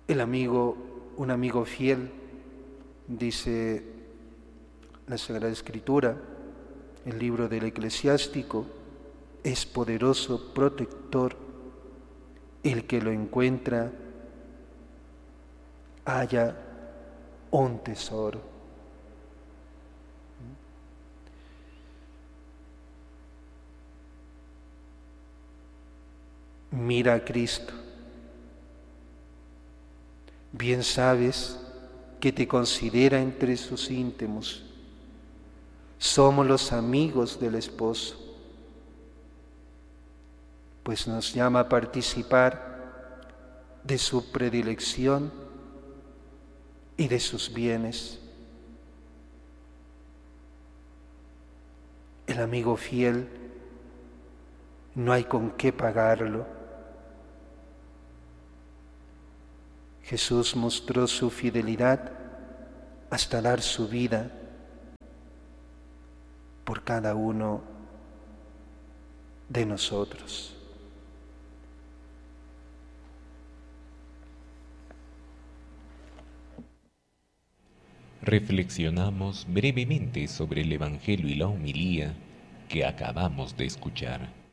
Un amigo fiel, dice la Sagrada Escritura, el libro del Eclesiástico, es poderoso protector. El que lo encuentra halla un tesoro. Mira a Cristo. Bien sabes que te considera entre sus íntimos. Somos los amigos del esposo, pues nos llama a participar de su predilección y de sus bienes. El amigo fiel no hay con qué pagarlo. Jesús mostró su fidelidad hasta dar su vida por cada uno de nosotros. Reflexionamos brevemente sobre el Evangelio y la homilía que acabamos de escuchar.